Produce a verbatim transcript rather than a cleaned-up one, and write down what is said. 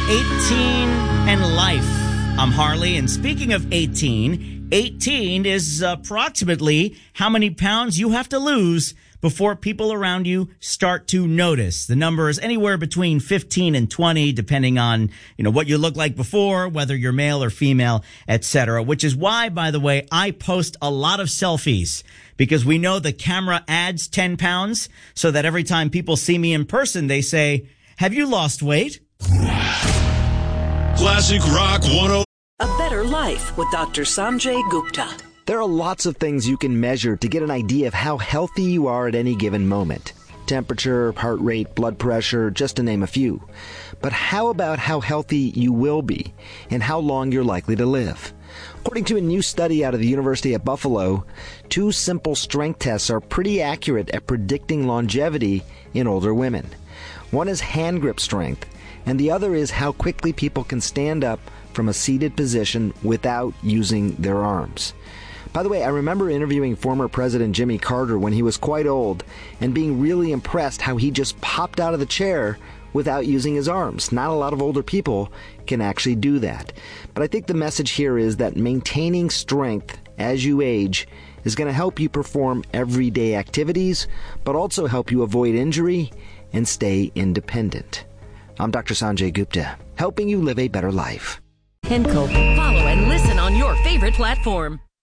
eighteen and life. I'm Harley, and speaking of eighteen, eighteen is approximately how many pounds you have to lose before people around you start to notice. The number is anywhere between fifteen and twenty, depending on, you know, what you look like before, whether you're male or female, et cetera. Which is why, by the way, I post a lot of selfies, because we know the camera adds ten pounds, so that every time people see me in person, they say, "Have you lost weight?" Classic Rock one oh. A Better Life with Doctor Sanjay Gupta. There are lots of things you can measure to get an idea of how healthy you are at any given moment. Temperature, heart rate, blood pressure, just to name a few. But how about how healthy you will be and how long you're likely to live? According to a new study out of the University at Buffalo, two simple strength tests are pretty accurate at predicting longevity in older women. One is hand grip strength, and the other is how quickly people can stand up from a seated position without using their arms. By the way, I remember interviewing former President Jimmy Carter when he was quite old and being really impressed how he just popped out of the chair without using his arms. Not a lot of older people can actually do that. But I think the message here is that maintaining strength as you age is going to help you perform everyday activities, but also help you avoid injury and stay independent. I'm Doctor Sanjay Gupta, helping you live a better life. Henco. Follow and listen on your favorite platform.